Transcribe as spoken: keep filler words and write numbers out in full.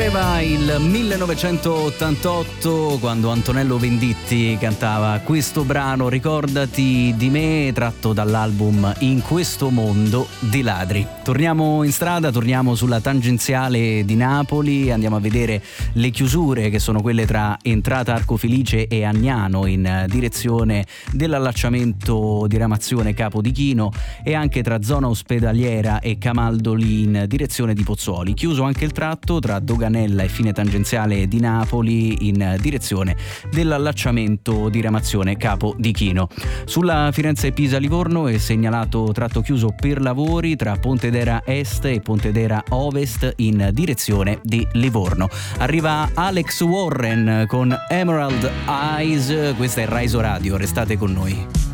Risaleva il millenovecentottantotto quando Antonello Venditti cantava questo brano Ricordati di me, tratto dall'album In questo mondo di ladri. Torniamo in strada, torniamo sulla tangenziale di Napoli, andiamo a vedere le chiusure che sono quelle tra entrata Arcofelice e Agnano in direzione dell'allacciamento diramazione Capo di Chino e anche tra zona ospedaliera e Camaldoli in direzione di Pozzuoli. Chiuso anche il tratto tra Doganella e fine tangenziale di Napoli in direzione dell'allacciamento diramazione Capo di Chino. Sulla Firenze-Pisa-Livorno è segnalato tratto chiuso per lavori tra Pontedera Est e Pontedera Ovest in direzione di Livorno. Arriva Alex Warren con Emerald Eyes, questa è Raiso Radio, restate con noi.